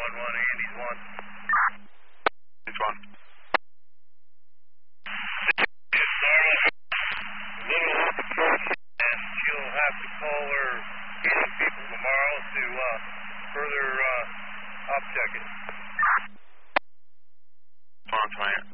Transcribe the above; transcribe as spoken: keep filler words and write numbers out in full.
one one, Andy's one. It's one. It's Darla. Little approach, and she'll have to call her heating people tomorrow to uh, further uh, up check it. One client.